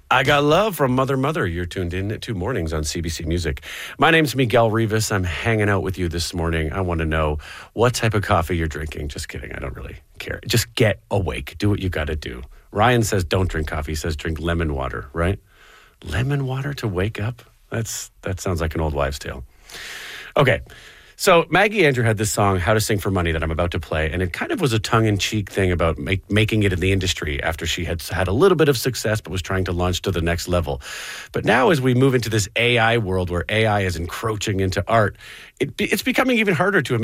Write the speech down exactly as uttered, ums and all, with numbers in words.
I Got Love from Mother Mother. You're tuned in to Mornings on C B C Music. My name's Miguel Rivas. I'm hanging out with you this morning. I want to know what type of coffee you're drinking. Just kidding. I don't really care. Just get awake. Do what you got to do. Ryan says don't drink coffee. He says drink lemon water, right? Lemon water to wake up? That's That sounds like an old wives' tale. Okay. So Maggie Andrew had this song, How to Sing for Money, that I'm about to play, and it kind of was a tongue-in-cheek thing about make, making it in the industry after she had had a little bit of success but was trying to launch to the next level. But now as we move into this A I world where A I is encroaching into art, it, it's becoming even harder to imagine